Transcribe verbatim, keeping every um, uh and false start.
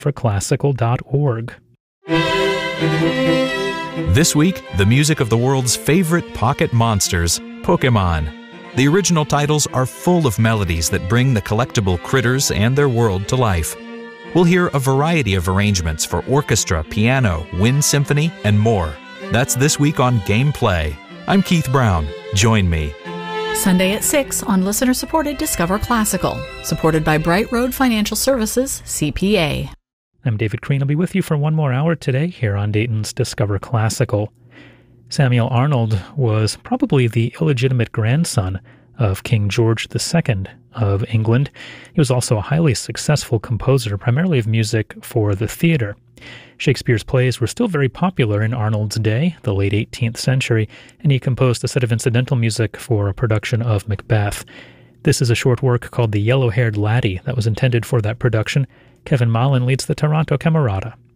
for classical dot org. This week, the music of the world's favorite pocket monsters, Pokémon. The original titles are full of melodies that bring the collectible critters and their world to life. We'll hear a variety of arrangements for orchestra, piano, wind symphony, and more. That's this week on Gameplay. I'm Keith Brown. Join me. Sunday at six on listener-supported Discover Classical, supported by Bright Road Financial Services, C P A. I'm David Crean. I'll be with you for one more hour today here on Dayton's Discover Classical. Samuel Arnold was probably the illegitimate grandson of King George the Second of England. He was also a highly successful composer, primarily of music for the theater. Shakespeare's plays were still very popular in Arnold's day, the late eighteenth century, and he composed a set of incidental music for a production of Macbeth. This is a short work called The Yellow-Haired Laddie that was intended for that production. Kevin Mullen leads the Toronto Camerata.